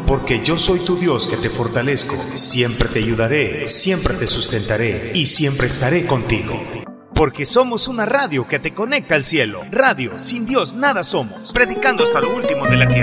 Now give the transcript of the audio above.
porque yo soy tu Dios que te fortalezco. Siempre te ayudaré, siempre te sustentaré y siempre estaré contigo. Porque somos una radio que te conecta al cielo. Radio, sin Dios nada somos. Predicando hasta lo último de la tierra.